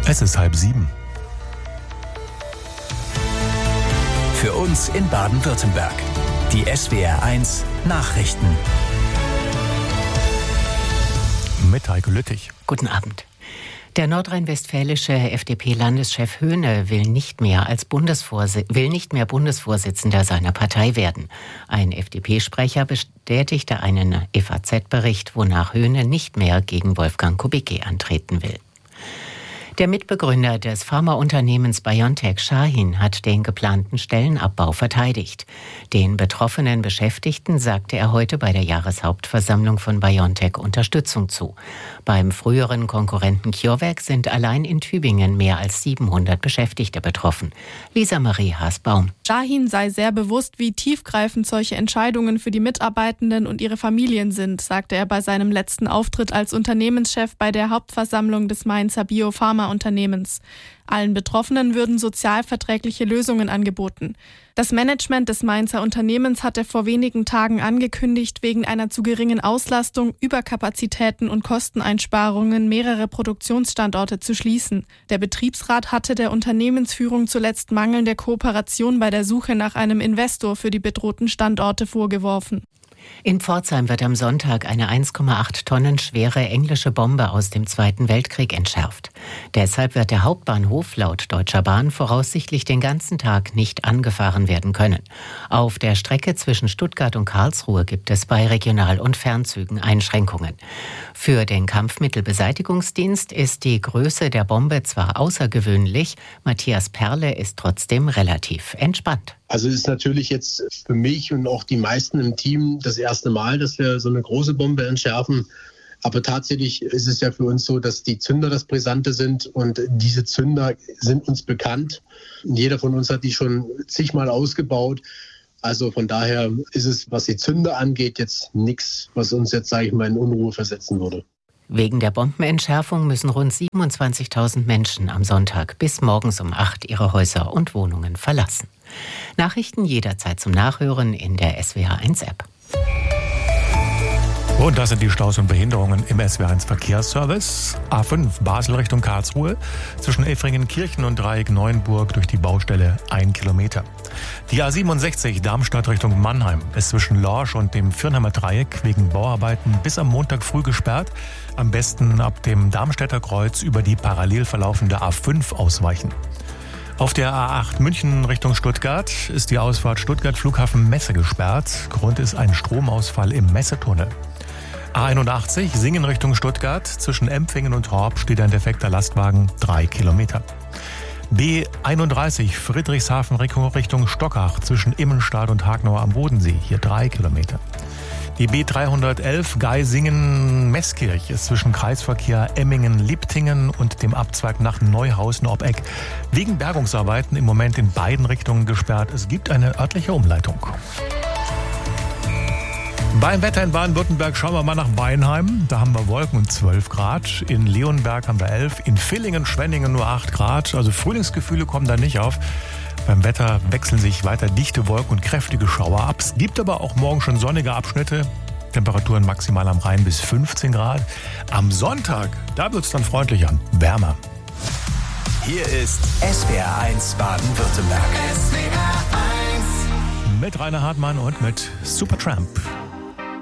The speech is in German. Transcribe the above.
Es ist 6:30. Für uns in Baden-Württemberg. Die SWR1 Nachrichten. Mit Heike Lüttich. Guten Abend. Der nordrhein-westfälische FDP-Landeschef Höhne will nicht mehr Bundesvorsitzender seiner Partei werden. Ein FDP-Sprecher bestätigte einen FAZ-Bericht, wonach Höhne nicht mehr gegen Wolfgang Kubicki antreten will. Der Mitbegründer des Pharmaunternehmens BioNTech, Şahin, hat den geplanten Stellenabbau verteidigt. Den betroffenen Beschäftigten sagte er heute bei der Jahreshauptversammlung von BioNTech Unterstützung zu. Beim früheren Konkurrenten CureVac sind allein in Tübingen mehr als 700 Beschäftigte betroffen. Lisa Marie Haas-Baum. Şahin sei sehr bewusst, wie tiefgreifend solche Entscheidungen für die Mitarbeitenden und ihre Familien sind, sagte er bei seinem letzten Auftritt als Unternehmenschef bei der Hauptversammlung des Mainzer Biopharmaunternehmens. Allen Betroffenen würden sozialverträgliche Lösungen angeboten. Das Management des Mainzer Unternehmens hatte vor wenigen Tagen angekündigt, wegen einer zu geringen Auslastung, Überkapazitäten und Kosteneinsparungen mehrere Produktionsstandorte zu schließen. Der Betriebsrat hatte der Unternehmensführung zuletzt mangelnde Kooperation bei der Suche nach einem Investor für die bedrohten Standorte vorgeworfen. In Pforzheim wird am Sonntag eine 1,8 Tonnen schwere englische Bombe aus dem Zweiten Weltkrieg entschärft. Deshalb wird der Hauptbahnhof laut Deutscher Bahn voraussichtlich den ganzen Tag nicht angefahren werden können. Auf der Strecke zwischen Stuttgart und Karlsruhe gibt es bei Regional- und Fernzügen Einschränkungen. Für den Kampfmittelbeseitigungsdienst ist die Größe der Bombe zwar außergewöhnlich, Matthias Perle ist trotzdem relativ entspannt. Also es ist natürlich jetzt für mich und auch die meisten im Team das erste Mal, dass wir so eine große Bombe entschärfen. Aber tatsächlich ist es ja für uns so, dass die Zünder das Brisante sind und diese Zünder sind uns bekannt. Jeder von uns hat die schon zigmal ausgebaut. Also von daher ist es, was die Zünder angeht, jetzt nichts, was uns jetzt, sage ich mal, in Unruhe versetzen würde. Wegen der Bombenentschärfung müssen rund 27.000 Menschen am Sonntag bis morgens um 8 ihre Häuser und Wohnungen verlassen. Nachrichten jederzeit zum Nachhören in der SWR1-App. Und das sind die Staus und Behinderungen im SWR1 Verkehrsservice. A5 Basel Richtung Karlsruhe. Zwischen Elfringenkirchen und Dreieck Neuenburg durch die Baustelle 1 Kilometer. Die A67 Darmstadt Richtung Mannheim ist zwischen Lorsch und dem Viernheimer Dreieck wegen Bauarbeiten bis am Montag früh gesperrt. Am besten ab dem Darmstädter Kreuz über die parallel verlaufende A5 ausweichen. Auf der A8 München Richtung Stuttgart ist die Ausfahrt Stuttgart Flughafen Messe gesperrt. Grund ist ein Stromausfall im Messetunnel. A81 Singen Richtung Stuttgart. Zwischen Empfingen und Horb steht ein defekter Lastwagen 3 Kilometer. B31 Friedrichshafen Richtung Stockach zwischen Immenstadt und Hagnau am Bodensee. Hier 3 Kilometer. Die B311 Geisingen-Meßkirch ist zwischen Kreisverkehr Emmingen-Liptingen und dem Abzweig nach Neuhausen-Obbeck wegen Bergungsarbeiten im Moment in beiden Richtungen gesperrt. Es gibt eine örtliche Umleitung. Beim Wetter in Baden-Württemberg schauen wir mal nach Weinheim. Da haben wir Wolken und 12 Grad. In Leonberg haben wir 11. In Villingen, Schwenningen nur 8 Grad. Also Frühlingsgefühle kommen da nicht auf. Beim Wetter wechseln sich weiter dichte Wolken und kräftige Schauer ab. Es gibt aber auch morgen schon sonnige Abschnitte. Temperaturen maximal am Rhein bis 15 Grad. Am Sonntag, da wird es dann freundlicher, wärmer. Hier ist SWR1 Baden-Württemberg. Mit Rainer Hartmann und mit Supertramp.